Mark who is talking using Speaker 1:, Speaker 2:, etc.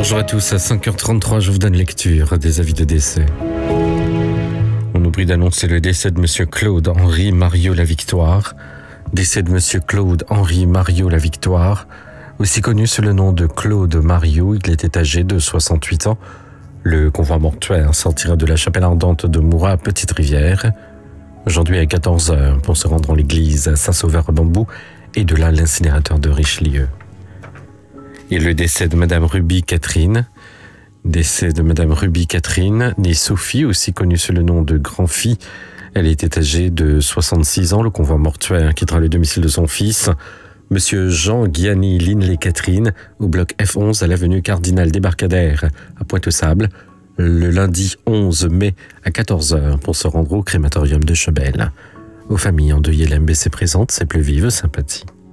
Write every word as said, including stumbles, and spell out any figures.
Speaker 1: Bonjour à tous, à cinq heures trente-trois, je vous donne lecture des avis de décès. On oublie d'annoncer le décès de Monsieur Claude-Henri Mariot-Lavictoire. Décès de Monsieur Claude-Henri Mariot-Lavictoire, aussi connu sous le nom de Claude Mariot. Il était âgé de soixante-huit ans. Le convoi mortuaire sortira de la chapelle ardente de Moura à Petite-Rivière. Aujourd'hui à quatorze heures pour se rendre en l'église à Saint-Sauveur-Bambou et de là l'incinérateur de Richelieu. Et le décès de Madame Ruby Catherine. Décès de Madame Ruby Catherine, née Sophie, aussi connue sous le nom de Grand-Fille. Elle était âgée de soixante-six ans. Le convoi mortuaire quittera le domicile de son fils, Monsieur Jean Guiani Linley Catherine, au bloc F onze à l'avenue Cardinal Débarcadère à Pointe-aux-Sables, le lundi onze mai à quatorze heures pour se rendre au crématorium de Chebel. Aux familles endeuillées, l'M B C présente ses plus vives sympathies.